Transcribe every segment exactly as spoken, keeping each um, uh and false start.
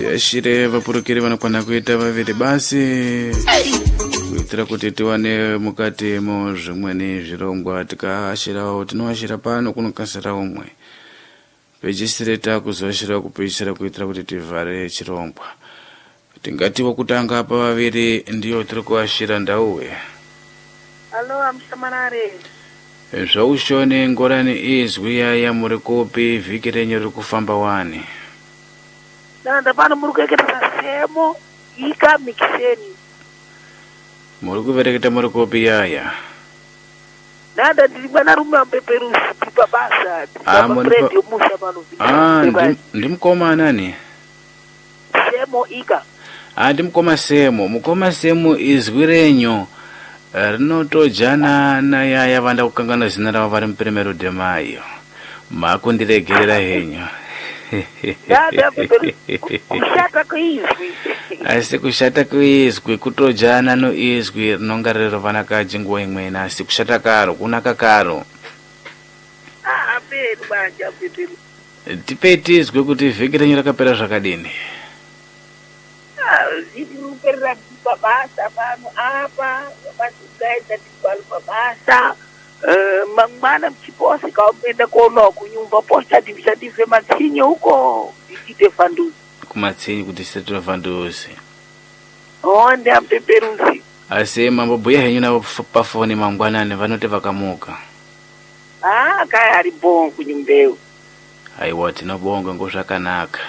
tiashire vapurukiri vanokwana kuita vaviri basi kuitira kuti tiwane mukatimo zvimweni zvirongwa. Tikaashirawo tinoashira pano kunokasira umwe pechisire takuzoashira kupedzisira kuitira kuti tivhare chirongwa. Tingati wokutanga apa vaviri ndiyo tiri kuashira ndauwe. Alo amshamanare. Zvaushone ngorani izwi yaya muri kopi vhiki renyu riri kufamba wani. Nanda pano muri kureketa semo ika mikiseni. Muri kuvereketa muri kopi yaya. Nanda ndiri mwana rume ambeperusi pipa basa. Ah, muri pa... Ah, ndim, ndimkoma nani? Semo ika. Ah, ndimkoma semo. Mukoma semo izwi renyu rinotojana na yaya vanda kukangana zina ravo vari muprimero de mayo. Makundiregerera henyu. Kushata kuizwi. Asi kushata kuizwi kutojana no izwi rinonga riri vanakaji nguva imweni asi kushata karo kunaka karo. Ah, aperu banja aperu. Tipe tizwe kuti vhiki renyu rakapera zvakadini. Ah, zvinopera basa pano apa basigaita tibalo basa. Uh, mangwana mchiposi kaupenda kuona kunyumba posta divisadive matsinyo huko dichite vanduzi kumatsinyo kuti sitete vanduzi onde ampeperuzi asi mambobuya henyu navo pafoni mangwanani vanote vakamuka. Ah, kaya ari bongo kunyumbeu. Aiwa tinobonga ngozvakanaka.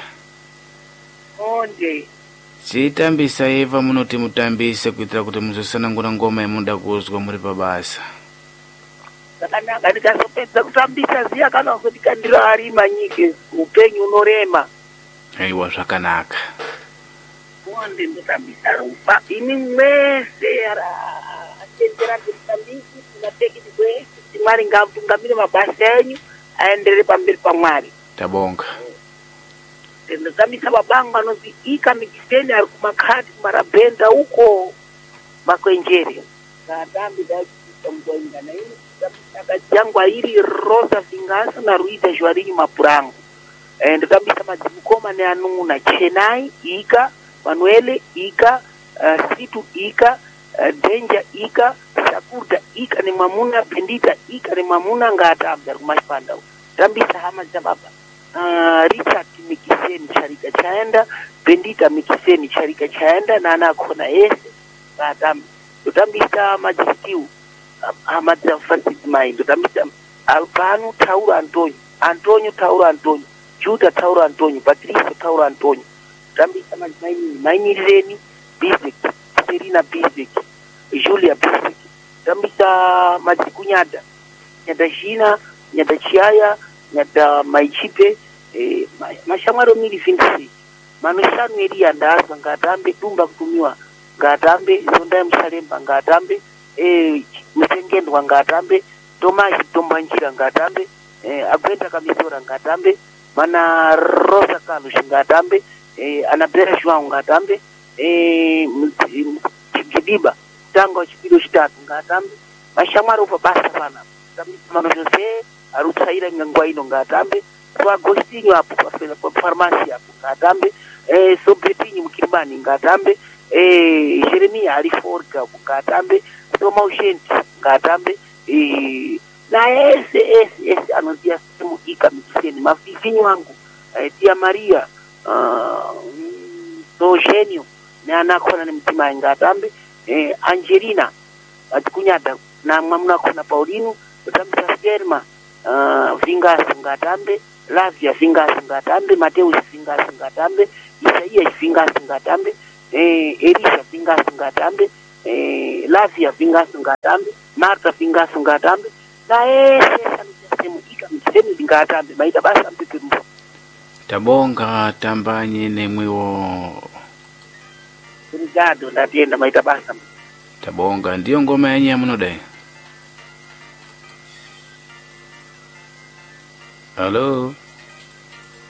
Onde chitambisa eva munoti mutambise kuitira kuti muzosanangura ngoma yemuda kuzwa muri pabasa. Zvakanaka ndikazopedza kutambisa ziya kana kuti kandira ari manyike upenyu unorema. Aiwa zvakanaka. Onde ndotambisa rupa ini mwese ara atendera nditambisi tinapeki kwese Mwari ngatungamire mabasa enyu aenderere pamberi pa Mwari. Tabonga. Ndotambisa babangu anozi ika mikiseni ari kumakhati kumarabhenda huko makwenjere. Ngatambi dakutamboinga na ini akajangwa iri Rosa Fingasi na Ruiza Jwarinyi Mapurango. Eh, ndotambisa madzimukoma ne anuna Chenai ika, Manuele ika, uh, Situ ika, uh, Denja ika, Sakurda ika ni Mamuna, Bendita ika ni Mamuna ngatambi ari kumashpanda. Tambisa hama za baba. Uh, Richard Mikiseni charika chaenda, Bendita Mikiseni charika chaenda na anakona ese ngatambi. Ndotambisa majisikiu Ahmadza Francis Mai, ndotambisa Albano Taura Antonio, Antonio Taura Antonio, Juda Taura Antonio, Patricio Taura Antonio. Ndotambisa maini maini Reni Bizek, Serena Bizek, Julia Bizek. Ndotambisa madzikunyada, nyada Jina, nyada Chiaya, nyada Maichipe, eh, mashamwaro mili vinci. Manushanu eria ndaazwa ngatambe dumba kutumiwa, ngatambe zonda mshalemba ngatambe, eh msengendwa ngatambe, Tomashi Tombanjira ngatambe, eh Agwenda Kamisora ngatambe, mana Rosa Carlos ngatambe, eh Anabera João ngatambe, eh Chibiba Tango Chipiro Chitatu ngatambe, mashamwaro pa basa bana. Ndotambisa mano Jose arutsaira ngangwa ino ngatambe, so Agostinho apo pa farmasi apo ngatambe, eh Sobretinho Mkimbani ngatambe, eh Jeremia Ariforga ngatambe, Toma Ushenti ngatambe, eh na ese ese ese anozia simu ika mikiseni mafifinyi wangu, eh, Tia Maria, uh, Eugenio na anakona ni mtima ngatambe, eh Angelina atikunyada na mamuna kona Paulino. Ndotambisa Selma uh, Vingasi ngatambe, Lavia Vingasi ngatambe, Mateus Vingasi ngatambe, Isaia Vingasi ngatambe, eh Elisha Vingasi ngatambe, eh Lavia Vingasi ngatambe, Marta Vingasi ngatambe, na ese semu ika msemi ngatambe maita basa mpeperu. Tabonga tambanye nemwiwo. Obrigado ndatienda maita basa. Tabonga ndiyo ngoma yenye munodai. Hello.